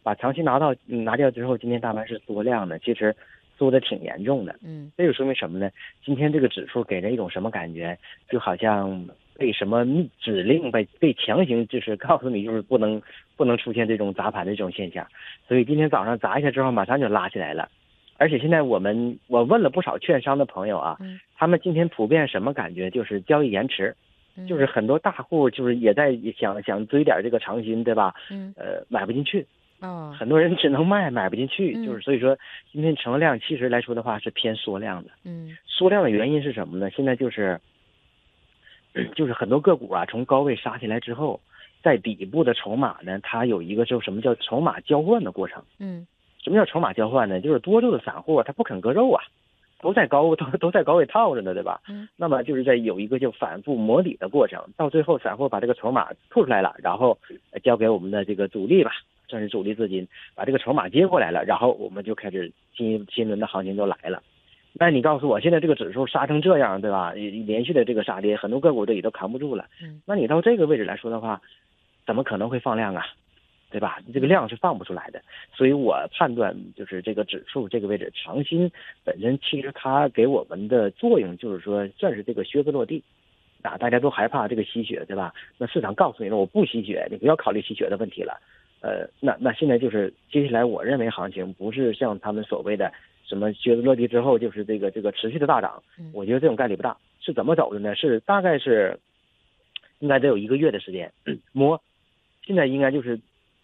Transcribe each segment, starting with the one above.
把长期拿掉之后，今天大盘是缩量的，其实缩的挺严重的。这就说明什么呢？今天这个指数给人一种什么感觉？就好像被什么指令被强行就是告诉你，就是不能出现这种砸盘的这种现象。所以今天早上砸一下之后，马上就拉起来了。而且现在我问了不少券商的朋友啊，他们今天普遍什么感觉？就是交易延迟。就是很多大户就是也在想追点这个长新，对吧？买不进去。很多人只能买不进去，就是所以说今天成交量其实来说的话是偏缩量的。缩量的原因是什么呢？现在就是很多个股啊，从高位杀起来之后，在底部的筹码呢，它有一个就什么叫筹码交换的过程。什么叫筹码交换呢？就是多数的散户他不肯割肉啊，都在高位套着呢，对吧？那么就是在有一个就反复磨底的过程，到最后散户把这个筹码吐出来了，然后交给我们的这个主力吧，算是主力资金，把这个筹码接过来了，然后我们就开始新轮的行情就来了。那你告诉我，现在这个指数杀成这样，对吧？连续的这个杀跌，很多个股也都扛不住了。那你到这个位置来说的话，怎么可能会放量啊？对吧？这个量是放不出来的。所以我判断就是这个指数这个位置，长新本身其实它给我们的作用就是说算是这个靴子落地啊，大家都害怕这个吸血，对吧？那市场告诉你了，我不吸血，你不要考虑吸血的问题了。那现在就是接下来我认为行情不是像他们所谓的什么靴子落地之后就是这个持续的大涨，我觉得这种概率不大。是怎么走的呢？是大概是应该得有1个月的时间摸，现在应该就是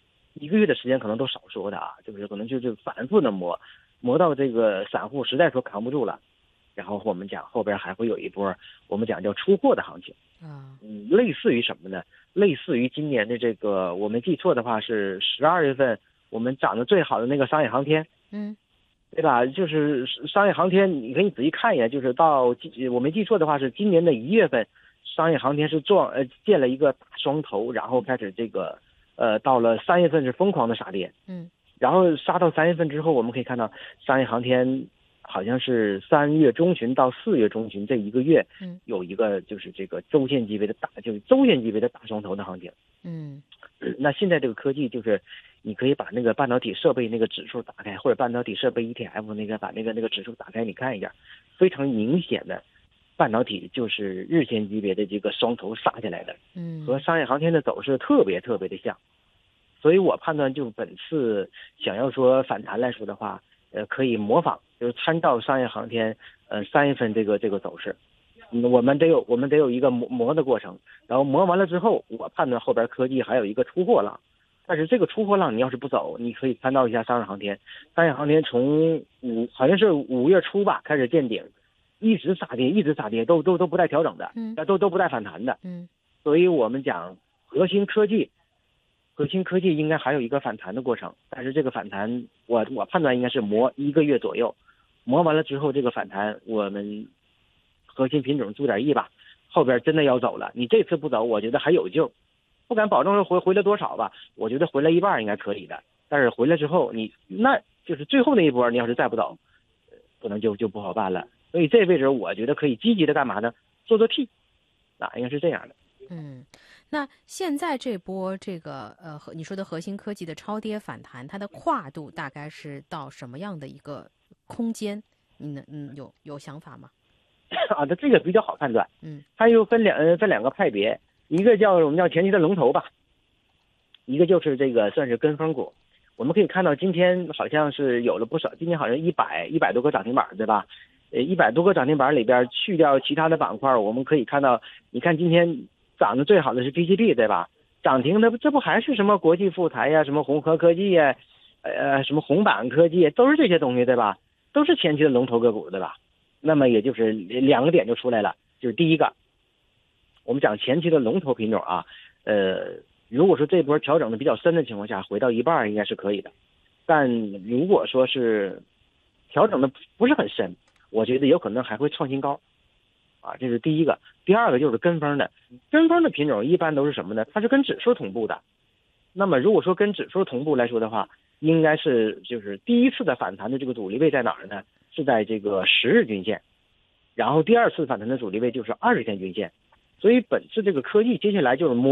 1个月的时间可能都少说的啊，就是可能就是反复的磨到这个散户实在说扛不住了，然后我们讲后边还会有一波我们讲叫出货的行情类似于什么呢？类似于今年的这个我没记错的话是12月份我们涨得最好的那个商业航天，对吧？就是商业航天，你可以仔细看一眼，就是到我没记错的话是今年的1月份，商业航天是建了一个大双头，然后开始这个到了3月份是疯狂的杀跌，然后杀到3月份之后，我们可以看到商业航天好像是3月中旬到4月中旬这1个月，有一个就是这个周线级别的大双头的行情。那现在这个科技就是你可以把那个半导体设备那个指数打开，或者半导体设备 ETF 那个把那个指数打开，你看一下，非常明显的半导体就是日线级别的这个双头杀下来的，和商业航天的走势特别特别的像。所以我判断就本次想要说反弹来说的话，可以模仿，就是参照商业航天3月份这个走势。我们得有一个磨的过程，然后磨完了之后，我判断后边科技还有一个出货浪，但是这个出货浪你要是不走，你可以参照一下商业航天。商业航天从好像是5月初吧开始见顶，一直杀跌，都不带调整的，都不带反弹的。所以我们讲核心科技应该还有一个反弹的过程，但是这个反弹我判断应该是磨1个月左右，磨完了之后这个反弹我们核心品种注点意吧，后边真的要走了，你这次不走我觉得还有救，不敢保证说回来多少吧，我觉得回来一半应该可以的，但是回来之后你那就是最后那一波你要是再不走，可能就不好办了。所以这位置我觉得可以积极的干嘛呢？做 T 应该是这样的。 那现在这波这个你说的核心科技的超跌反弹，它的跨度大概是到什么样的一个空间？你有想法吗？ 这个比较好判断。它又分两个派别，一个我们叫前期的龙头吧，一个就是这个算是跟风股。我们可以看到今天好像是有了不少，今天好像100多个涨停板，对吧？100多个涨停板里边去掉其他的板块，我们可以看到，你看今天涨得最好的是 PCB， 对吧？涨停的这不还是什么国际富材呀，什么宏和科技呀，什么宏板科技，都是这些东西，对吧？都是前期的龙头个股，对吧？那么也就是2个点就出来了，就是第一个，我们讲前期的龙头品种啊，如果说这波调整的比较深的情况下，回到一半应该是可以的，但如果说是调整的不是很深，我觉得有可能还会创新高。这是第一个。第二个就是跟风的品种一般都是什么呢？它是跟指数同步的。那么如果说跟指数同步来说的话，应该是就是第一次的反弹的这个阻力位在哪儿呢？是在这个10日均线，然后第二次反弹的阻力位就是20天均线。所以本次这个科技接下来就是磨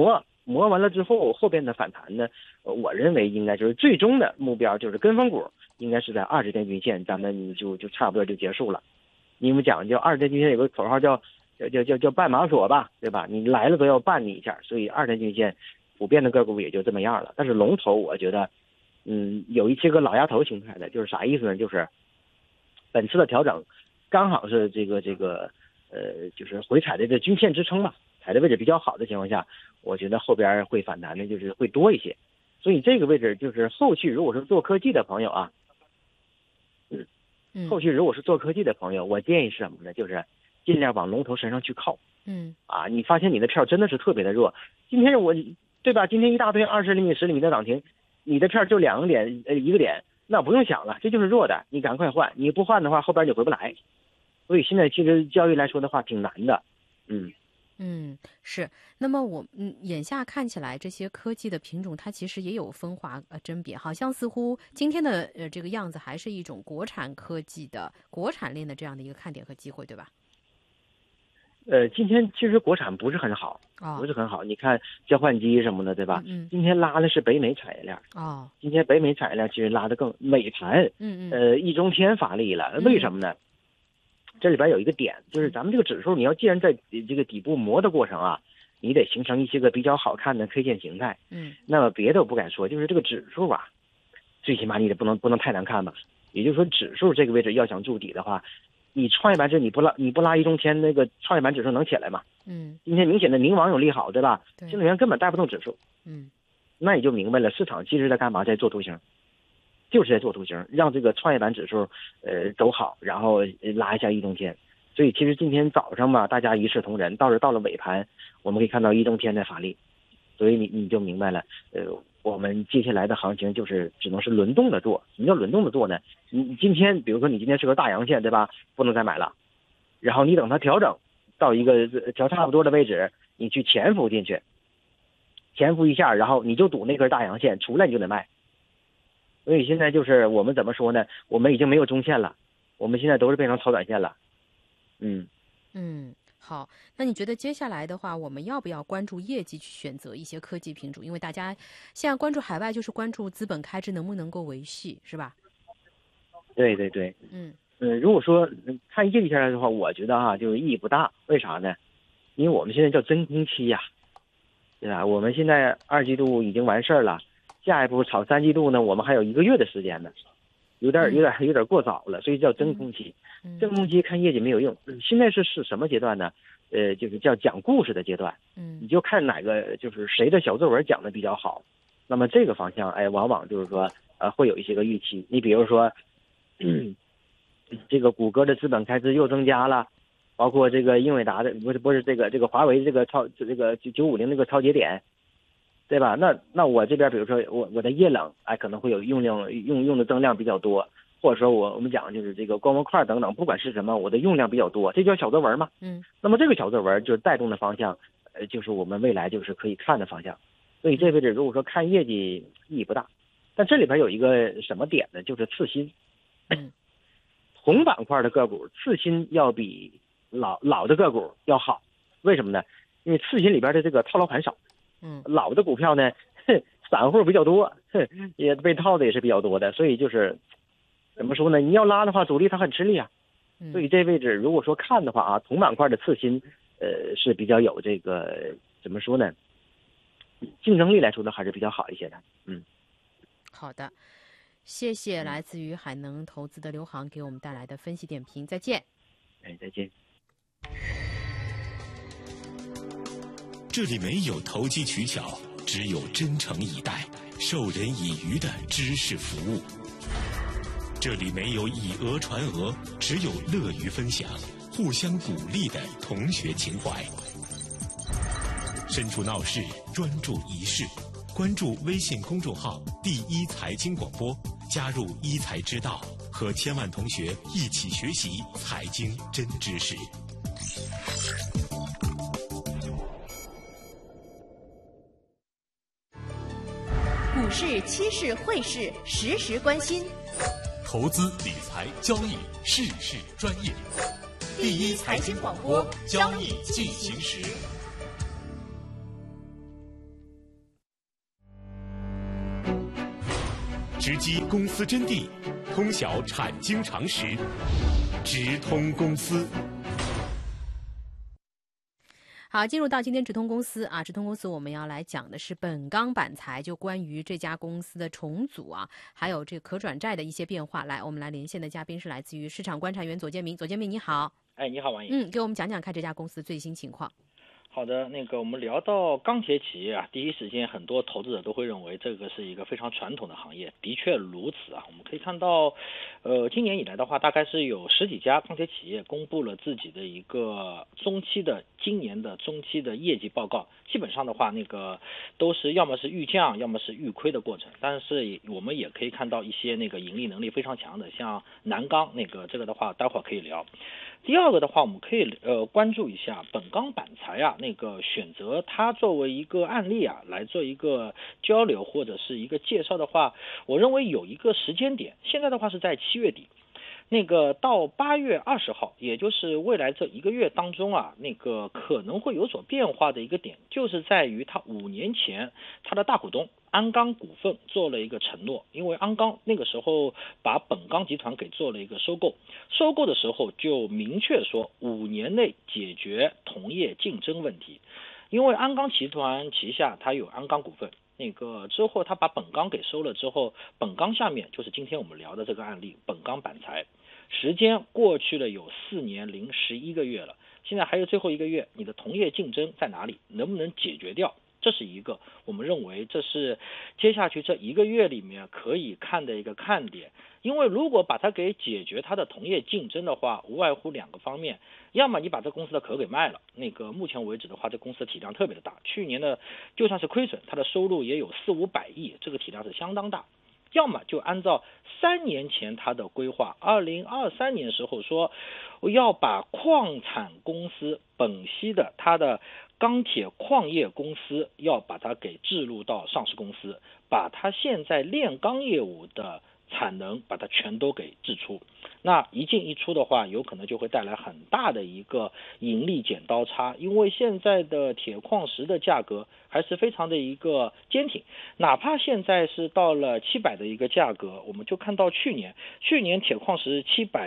磨完了之后，后边的反弹呢，我认为应该就是最终的目标就是跟风股应该是在20天均线，咱们就差不多就结束了。因为讲究20天均线有个口号叫绊马索吧，对吧？你来了都要绊你一下，所以20天均线普遍的个股也就这么样了。但是龙头我觉得，有一些个老丫头形态的，就是啥意思呢？就是本次的调整刚好是就是回踩的这均线支撑嘛，踩的位置比较好的情况下，我觉得后边会反弹的就是会多一些。所以这个位置就是后续如果是做科技的朋友啊，后续如果是做科技的朋友，我建议是什么呢？就是尽量往龙头身上去靠。你发现你的票真的是特别的弱，今天对吧？今天一大堆20厘米、10厘米的涨停，你的票就2个点1个点，那不用想了，这就是弱的，你赶快换，你不换的话后边就回不来。所以现在其实交易来说的话挺难的。 是。那么眼下看起来这些科技的品种它其实也有分化甄别，好像似乎今天的这个样子还是一种国产科技的国产链的这样的一个看点和机会，对吧？ 今天其实国产不是很好，不是很好。你看交换机什么的，对吧？今天拉的是北美产业链。今天北美产业链其实拉的更美盘。易中天发力了，为什么呢？这里边有一个点，就是咱们这个指数，你要既然在这个底部磨的过程啊，你得形成一些个比较好看的 K 线形态。那么别的我不敢说，就是这个指数啊，最起码你得不能太难看吧。也就是说，指数这个位置要想筑底的话，你创业板指你不拉易中天，那个创业板指数能起来吗？今天明显的宁王有利好，对吧？新能源根本带不动指数。那你就明白了，市场其实在干嘛？在做图形。就是在做图形，让这个创业板指数走好，然后拉一下易中天。所以其实今天早上吧，大家一视同仁，到了尾盘，我们可以看到易中天在发力，所以你就明白了，我们接下来的行情就是只能是轮动的做。什么叫轮动的做呢？你今天比如说你今天是个大阳线，对吧？不能再买了，然后你等它调整到一个调差不多的位置，你去潜伏进去，潜伏一下，然后你就赌那根大阳线，出来你就得卖。所以现在就是我们怎么说呢？我们已经没有中线了，我们现在都是变成超短线了。 好，那你觉得接下来的话，我们要不要关注业绩去选择一些科技品种？因为大家现在关注海外，就是关注资本开支能不能够维系，是吧？ 对。如果说看业绩下来的话，我觉得就是意义不大。为啥呢？因为我们现在叫真空期呀，对吧？我们现在2季度已经完事儿了。下一步炒3季度呢，我们还有1个月的时间呢，有点过早了，所以叫真空期。真空期看业绩没有用。现在是什么阶段呢？就是叫讲故事的阶段。你就看哪个就是谁的小作文讲的比较好，那么这个方向往往就是说会有一些个预期。你比如说，这个谷歌的资本开支又增加了，包括这个英伟达的不是这个华为这个950那个超节点。对吧？那我这边比如说我的液冷可能会有用的增量比较多，或者说我们讲就是这个光模块等等，不管是什么，我的用量比较多，这叫小作文嘛。那么这个小作文就是带动的方向，就是我们未来就是可以看的方向。所以这位置如果说看业绩意义不大，但这里边有一个什么点呢？就是次新。同板块的个股次新要比老的个股要好，为什么呢？因为次新里边的这个套牢盘少。老的股票呢，散户比较多，也被套的也是比较多的，所以就是怎么说呢？你要拉的话，主力它很吃力啊。所以这位置如果说看的话同板块的次新，是比较有这个怎么说呢？竞争力来说呢，还是比较好一些的。 好的，谢谢来自于海能投资的刘航给我们带来的分析点评，再见。 再见。 这里没有投机取巧，只有真诚以待、授人以渔的知识服务。这里没有以讹传讹，只有乐于分享、互相鼓励的同学情怀。身处闹市，专注一事，关注微信公众号“第一财经广播”，加入一财之道，和千万同学一起学习财经真知识。 股市、期市、汇市，时时关心。 投资理财交易，事事专业。第一财经广播，交易进行时。 直击公司真谛，通晓产经常识，直通公司。 好，进入到今天直通公司啊，直通公司我们要来讲的是本钢板材，就关于这家公司的重组啊，还有这个可转债的一些变化。来，我们来连线的嘉宾是来自于市场观察员左建明，左建明你好。 你好，王颖。 给我们讲讲看这家公司最新情况。 好的，我们聊到钢铁企业啊，第一时间很多投资者都会认为这个是一个非常传统的行业，的确如此啊。我们可以看到，今年以来的话，大概是有10几家钢铁企业公布了自己的一个今年的中期的业绩报告，基本上的话，都是要么是预降，要么是预亏的过程。但是我们也可以看到一些盈利能力非常强的，像南钢这个的话，待会儿可以聊。第二个的话，我们可以关注一下本钢板材啊，选择它作为一个案例啊，来做一个交流或者是一个介绍的话，我认为有一个时间点，现在的话是在7月底。到8月20号，也就是未来这1个月当中啊，可能会有所变化的一个点，就是在于它5年前它的大股东鞍钢股份做了一个承诺，因为鞍钢那个时候把本钢集团给做了一个收购的时候就明确说5年内解决同业竞争问题，因为鞍钢集团旗下它有鞍钢股份。之后他把本钢给收了之后，本钢下面就是今天我们聊的这个案例本钢板材，时间过去了有4年零11个月了，现在还有最后1个月，你的同业竞争在哪里，能不能解决掉，这是一个我们认为这是接下去这1个月里面可以看的一个看点。因为如果把它给解决它的同业竞争的话，无外乎2个方面，要么你把这公司的壳给卖了，目前为止的话，这公司的体量特别的大，去年的就算是亏损，它的收入也有400-500亿，这个体量是相当大。要么就按照3年前它的规划，2023年时候说要把矿产公司本溪的它的钢铁矿业公司要把它给置入到上市公司，把它现在炼钢业务的产能把它全都给支出，那一进一出的话，有可能就会带来很大的一个盈利剪刀差，因为现在的铁矿石的价格还是非常的一个坚挺，哪怕现在是到了700的一个价格，我们就看到去年铁矿石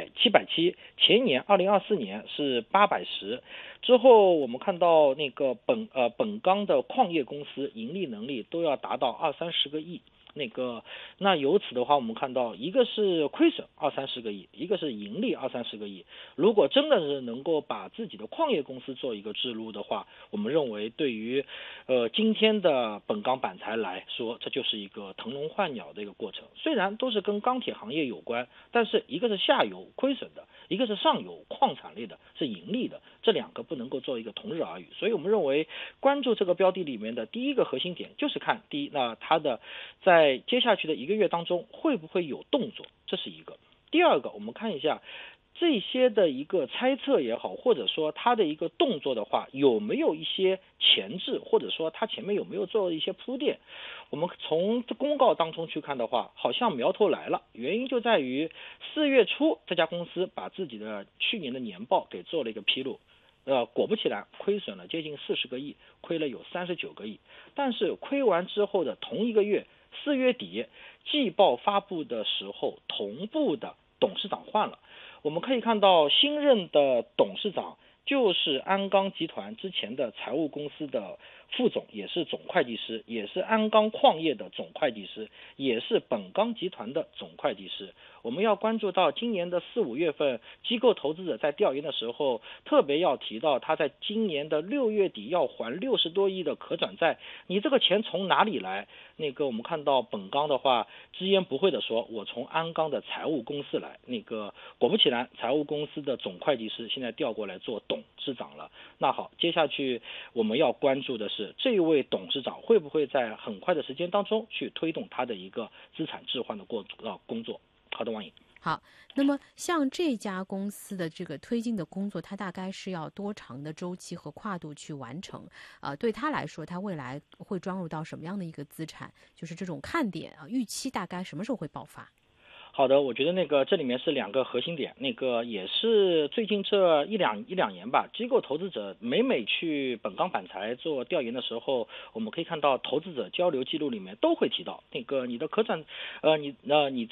770，前年2024年是810，之后我们看到本钢的矿业公司盈利能力都要达到20-30个亿。那由此的话，我们看到一个是亏损20-30个亿，一个是盈利20-30个亿。如果真的是能够把自己的矿业公司做一个置入的话，我们认为对于今天的本钢板材来说，这就是一个腾笼换鸟的一个过程。虽然都是跟钢铁行业有关，但是一个是下游亏损的，一个是上游矿产类的是盈利的，这2个不能够做一个同日而语。所以我们认为关注这个标的里面的第一个核心点就是看第一，那它的在接下去的1个月当中会不会有动作，这是一个。第二个，我们看一下这些的一个猜测也好，或者说它的一个动作的话，有没有一些前置，或者说它前面有没有做一些铺垫。我们从公告当中去看的话，好像苗头来了，原因就在于4月初这家公司把自己的去年的年报给做了一个披露，果不其然亏损了接近40个亿，亏了有39个亿，但是亏完之后的同1个月4月底季报发布的时候，同步的董事长换了。我们可以看到新任的董事长就是鞍钢集团之前的财务公司的副总，也是总会计师，也是鞍钢矿业的总会计师，也是本钢集团的总会计师。我们要关注到今年的4-5月份，机构投资者在调研的时候，特别要提到他在今年的6月底要还60多亿的可转债，你这个钱从哪里来？我们看到本钢的话，直言不讳的说，我从鞍钢的财务公司来。果不其然，财务公司的总会计师现在调过来做董事长了。那好，接下去我们要关注的是，这位董事长会不会在很快的时间当中去推动他的一个资产置换的工作。好的，王颖。 好，那么像这家公司的这个推进的工作，它大概是要多长的周期和跨度去完成？对它来说，它未来会装入到什么样的一个资产？就是这种看点啊，预期大概什么时候会爆发？ 好的，我觉得这里面是2个核心点，也是最近这一两年吧，机构投资者每去本钢板材做调研的时候，我们可以看到投资者交流记录里面都会提到你的可转你